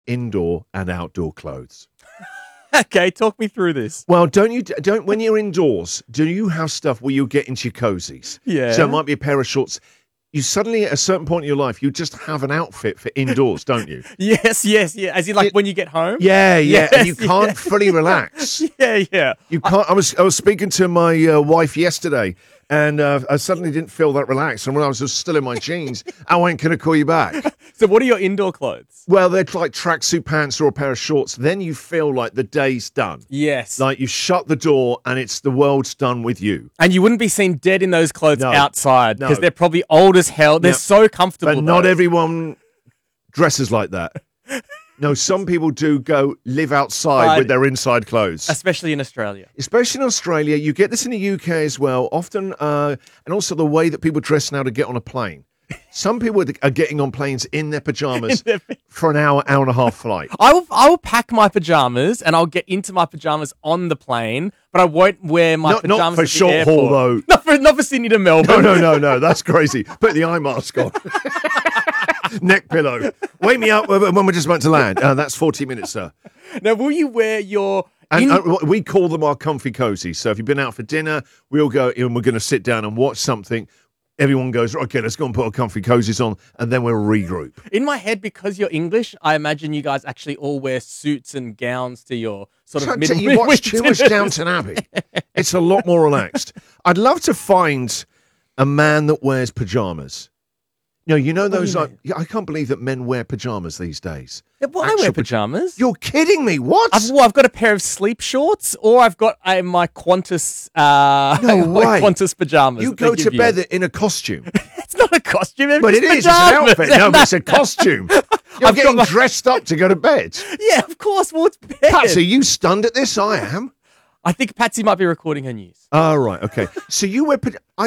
indoor and outdoor clothes. Okay, talk me through this. Well, don't when you're indoors, do you have stuff where you get into your cozies? Yeah. So it might be a pair of shorts. You suddenly, at a certain point in your life, you just have an outfit for indoors, don't you? Yes. As in, like, when you get home? Yeah. Yes, And you can't fully relax. Yeah. You can't. I was speaking to my wife yesterday, and I suddenly didn't feel that relaxed. And when I was just still in my jeans, I went, "Can I call you back?" So what are your indoor clothes? Well, they're like tracksuit pants or a pair of shorts. Then you feel like the day's done. Yes. Like you shut the door and it's the world's done with you. And you wouldn't be seen dead in those clothes No. outside because No. they're probably old as hell. They're Yeah. so comfortable. But not though. everyone dresses like that. No, some people do go live outside Right. with their inside clothes. Especially in Australia. Especially in Australia. You get this in the UK as well. Often, and also the way that people dress now to get on a plane. Some people are getting on planes in their pajamas for an hour and a half flight. I will pack my pajamas and I'll get into my pajamas on the plane, but I won't wear my pajamas Not for at the short airport. haul, though. Not for Sydney to Melbourne. No. That's crazy. Put the eye mask on. Neck pillow. Wake me up when we're just about to land. That's 40 minutes, sir. Now, will you wear your... And we call them our comfy cozy. So if you've been out for dinner, we'll go and we're going to sit down and watch something. Everyone goes, okay, let's go and put our comfy cozies on, and then we'll regroup. In my head, because you're English, I imagine you guys actually all wear suits and gowns to your sort of middle. You watch too much Downton Abbey. It's a lot more relaxed. I'd love to find a man that wears pajamas. You know those. I can't believe that men wear pajamas these days. Yeah, well, I wear pajamas. You're kidding me? What? I've got a pair of sleep shorts, or I've got my Qantas. No way. Qantas pajamas. You go to bed in a costume. It's not a costume, But it is. It's an outfit. No, but it's a costume. You're getting got dressed up to go to bed. Yeah, of course. Well, it's bed. Patsy, are you stunned at this? I am. I think Patsy might be recording her news. Oh, right. Okay. So you wear...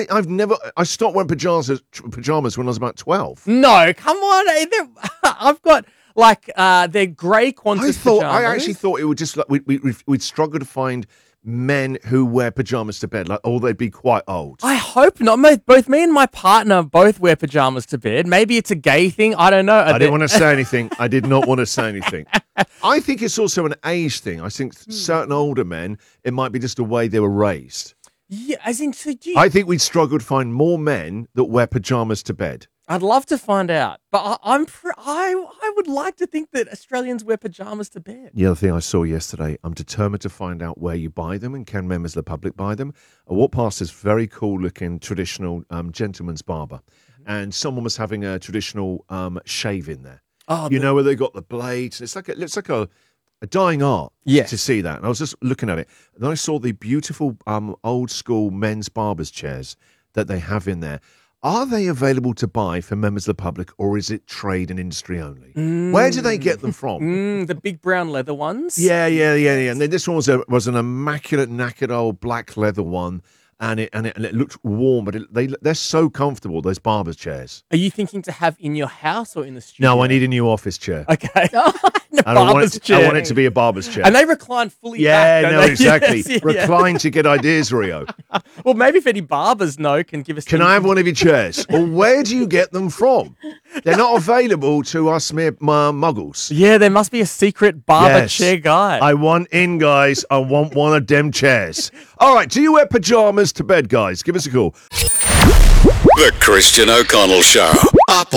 I stopped wearing pajamas when I was about 12. No, come on. I've got, they're grey Qantas pajamas. I actually thought it would just... we'd struggle to find men who wear pajamas to bed, or they'd be quite old. I hope not. Both me and my partner both wear pajamas to bed. Maybe it's a gay thing. I don't know. I didn't want to say anything. I did not want to say anything. I think it's also an age thing. I think certain older men, it might be just the way they were raised. Yeah, as in, I think we'd struggle to find more men that wear pajamas to bed. I'd love to find out, but I would like to think that Australians wear pajamas to bed. The other thing I saw yesterday, I'm determined to find out where you buy them and can members of the public buy them. I walked past this very cool-looking traditional gentleman's barber, and someone was having a traditional shave in there. Oh, you know where they got the blades? It's like a dying art to see that. And I was just looking at it, and then I saw the beautiful old-school men's barber's chairs that they have in there. Are they available to buy for members of the public, or is it trade and industry only? Where do they get them from? The big brown leather ones? Yeah. And then this one was an immaculate, knackered old black leather one, and it looked warm, but they're so comfortable, those barber's chairs. Are you thinking to have in your house or in the studio? No, I need a new office chair. Okay. I want it to be a barber's chair. And they recline fully back. back. Yeah, no, exactly. Yes, Recline to get ideas, Rio. Well, maybe if any barbers can give us... Can I have one of your chairs? Well, where do you get them from? They're not available to us mere muggles. Yeah, there must be a secret barber chair guy. I want in, guys. I want one of them chairs. All right, do you wear pajamas to bed, guys? Give us a call. The Christian O'Connell Show. Up